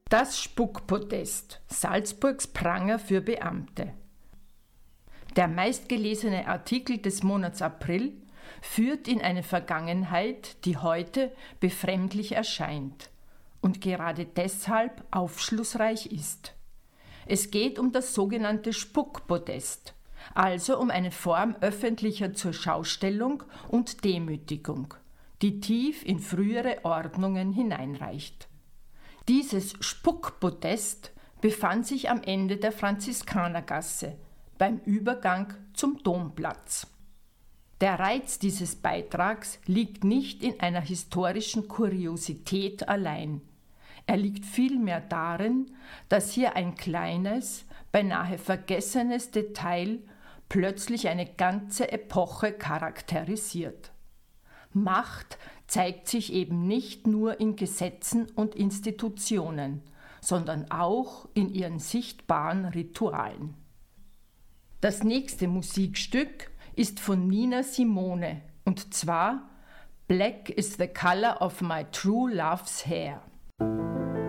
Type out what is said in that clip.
Das Spuckpodest, Salzburgs Pranger für Beamte. Der meistgelesene Artikel des Monats April führt in eine Vergangenheit, die heute befremdlich erscheint und gerade deshalb aufschlussreich ist. Es geht um das sogenannte Spuckpodest, also um eine Form öffentlicher Zurschaustellung und Demütigung, die tief in frühere Ordnungen hineinreicht. Dieses Spuckpodest befand sich am Ende der Franziskanergasse, beim Übergang zum Domplatz. Der Reiz dieses Beitrags liegt nicht in einer historischen Kuriosität allein. Er liegt vielmehr darin, dass hier ein kleines, beinahe vergessenes Detail plötzlich eine ganze Epoche charakterisiert. Macht zeigt sich eben nicht nur in Gesetzen und Institutionen, sondern auch in ihren sichtbaren Ritualen. Das nächste Musikstück ist von Nina Simone, und zwar Black is the color of my true love's hair.